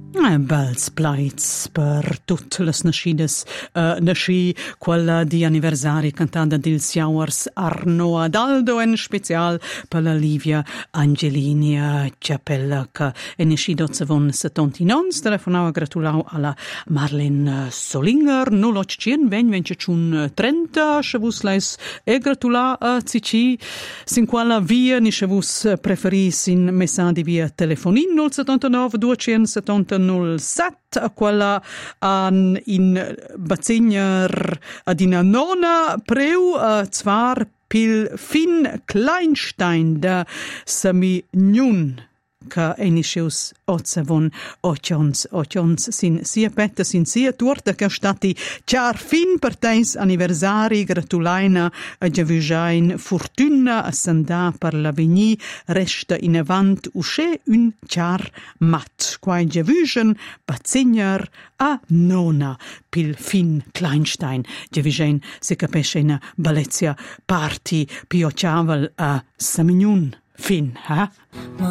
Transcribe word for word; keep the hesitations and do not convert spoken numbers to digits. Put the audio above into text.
Eh, Bels plaids per tutte le nascides, uh, nasci quella di anniversari cantata del Siauers Arno Adaldo, in special per la Livia Angelini Ciapella, che è nascita con settantanove, telefonava gratulau alla Marlene Solinger, null ottocento venti trenta, scevus leis e gratula a cici, sin quella via ni scevus preferis in messaggi via telefonin null settantanove duecentosettanta null sette, a quella an in Bazegner ad in nona preu a zwar pil fin Kleinstein da Sami Njun ca enisius otsavon ocions ocions sin sia petta sin sia tuorta ca stati char fin per teis anniversari gratulaina a giavijain fortuna a sanda per l'aveni resta in avant usce un char mat quai giavijan bazegner a nona pil fin Kleinstein giavijain se capesce in Balezia party pio chaval a Samignun fin ha